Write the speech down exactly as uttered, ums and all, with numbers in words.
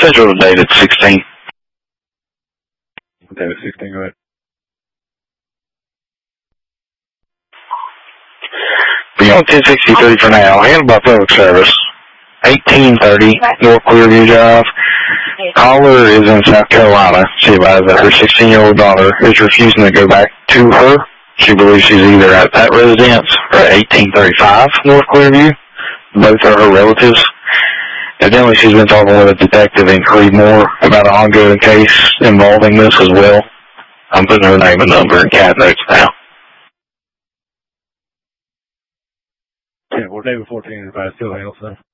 Schedule date at sixteen. David sixteen, go ahead. Be on ten sixty-three for now. Handled by public service. eighteen thirty North Clearview Drive. Caller is in South Carolina. She advised that her sixteen-year-old daughter is refusing to go back to her. She believes she's either at that residence or at eighteen thirty-five North Clearview. Both are her relatives. Evidently, she's been talking with a detective in Creedmoor about an ongoing case involving this as well. I'm putting her name and number in cat notes now. Yeah, well, David fourteen, if I still handle, sir.